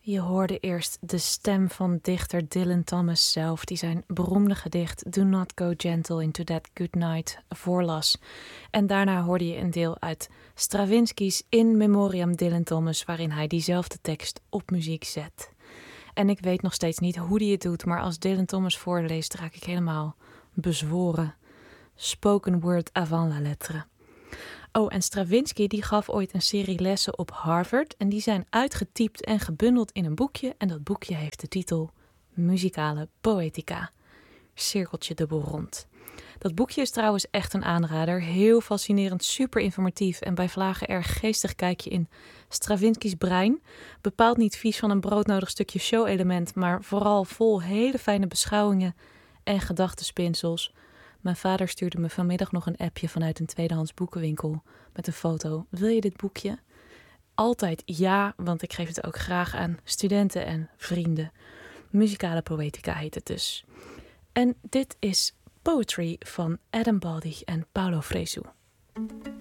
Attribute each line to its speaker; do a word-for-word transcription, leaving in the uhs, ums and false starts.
Speaker 1: Je hoorde eerst de stem van dichter Dylan Thomas zelf, die zijn beroemde gedicht Do Not Go Gentle Into That Good Night voorlas. En daarna hoorde je een deel uit Stravinsky's In Memoriam Dylan Thomas, waarin hij diezelfde tekst op muziek zet. En ik weet nog steeds niet hoe die het doet, maar als Dylan Thomas voorleest raak ik helemaal bezworen. Spoken word avant la lettre. Oh, en Stravinsky die gaf ooit een serie lessen op Harvard en die zijn uitgetypt en gebundeld in een boekje en dat boekje heeft de titel Muzikale Poëtica. Cirkeltje dubbel rond. Dat boekje is trouwens echt een aanrader, heel fascinerend, super informatief en bij vlagen erg geestig kijkje in Stravinsky's brein. Bepaald niet vies van een broodnodig stukje show-element, maar vooral vol hele fijne beschouwingen en gedachtenspinsels. Mijn vader stuurde me vanmiddag nog een appje vanuit een tweedehands boekenwinkel met een foto. Wil je dit boekje? Altijd ja, want ik geef het ook graag aan studenten en vrienden. Muzikale Poëtica heet het dus. En dit is Poetry van Adam Baldi en Paulo Fresu.